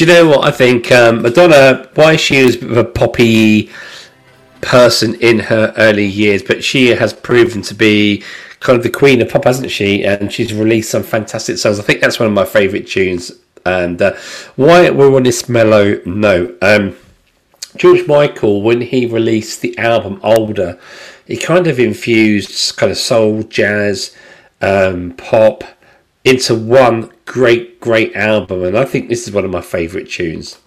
Do you know what I think? Madonna, why she was a bit of a poppy person in her early years, but she has proven to be kind of the queen of pop, hasn't she? And she's released some fantastic songs. I think that's one of my favourite tunes. And why we're on this mellow note, George Michael, when he released the album Older, he kind of infused kind of soul, jazz, pop into one great album, and I think this is one of my favourite tunes.